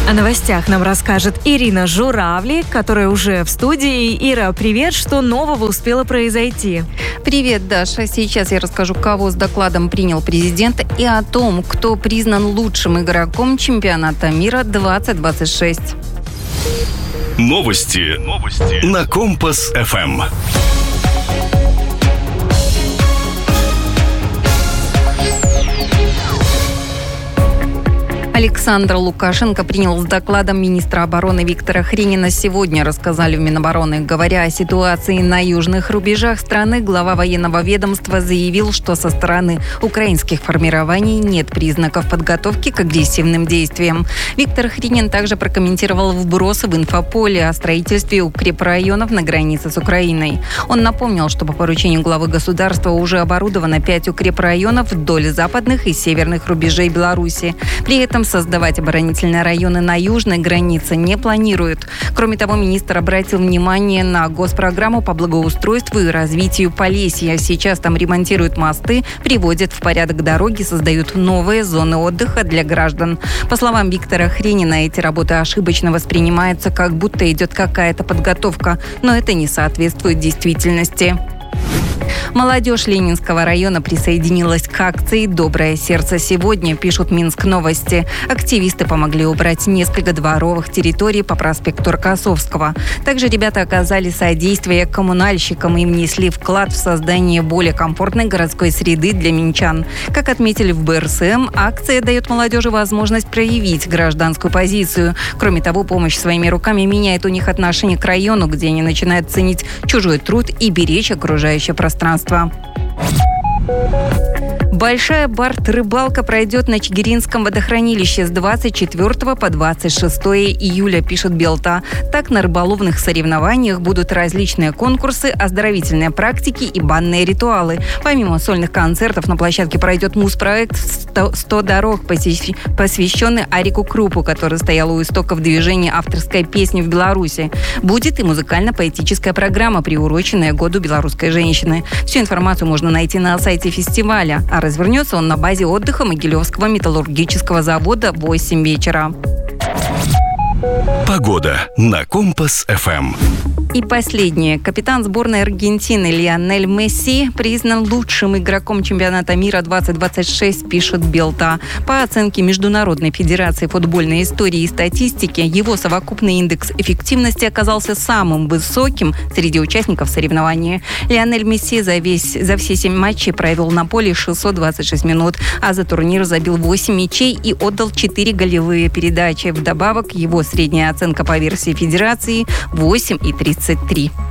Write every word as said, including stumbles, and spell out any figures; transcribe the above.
О новостях нам расскажет Ирина Журавли, которая уже в студии. Ира, привет, что нового успело произойти? Привет, Даша. Сейчас я расскажу, кого с докладом принял президент и о том, кто признан лучшим игроком чемпионата мира двадцать двадцать шесть. Новости. Новости. На Компас-эф эм. Александр Лукашенко принял с докладом министра обороны Виктора Хренина. Сегодня рассказали в Минобороны. Говоря о ситуации на южных рубежах страны, глава военного ведомства заявил, что со стороны украинских формирований нет признаков подготовки к агрессивным действиям. Виктор Хренин также прокомментировал вбросы в инфополе о строительстве укрепрайонов на границе с Украиной. Он напомнил, что по поручению главы государства уже оборудовано пять укрепрайонов вдоль западных и северных рубежей Беларуси. При этом создавать оборонительные районы на южной границе не планируют. Кроме того, министр обратил внимание на госпрограмму по благоустройству и развитию Полесья. Сейчас там ремонтируют мосты, приводят в порядок дороги, создают новые зоны отдыха для граждан. По словам Виктора Хренина, эти работы ошибочно воспринимаются, как будто идет какая-то подготовка, но это не соответствует действительности. Молодежь Ленинского района присоединилась к акции «Доброе сердце сегодня», пишут Минск новости. Активисты помогли убрать несколько дворовых территорий по проспекту Рокоссовского. Также ребята оказали содействие коммунальщикам и внесли вклад в создание более комфортной городской среды для минчан. Как отметили в бэ эр эс эм, акция дает молодежи возможность проявить гражданскую позицию. Кроме того, помощь своими руками меняет у них отношение к району, где они начинают ценить чужой труд и беречь окружающее пространство. Большая барт-рыбалка пройдет на Чигиринском водохранилище с двадцать четвёртого по двадцать шестое июля, пишет Белта. Так, на рыболовных соревнованиях будут различные конкурсы, оздоровительные практики и банные ритуалы. Помимо сольных концертов на площадке пройдет муз-проект «сто дорог», посвященный Арику Крупу, который стоял у истоков движения авторской песни в Беларуси. Будет и музыкально-поэтическая программа, приуроченная Году белорусской женщины. Всю информацию можно найти на сайте фестиваля. А развернется он на базе отдыха Могилевского металлургического завода в восемь вечера. Погода на Компас-эф эм. И последнее. Капитан сборной Аргентины Лионель Месси признан лучшим игроком чемпионата мира двадцать двадцать шесть, пишет Белта. По оценке Международной федерации футбольной истории и статистики, его совокупный индекс эффективности оказался самым высоким среди участников соревнования. Лионель Месси за, весь, за все семь матчей провел на поле шестьсот двадцать шесть минут, а за турнир забил восемь мячей и отдал четыре голевые передачи. Вдобавок, его средняя оценка по версии федерации восемь и тридцать три.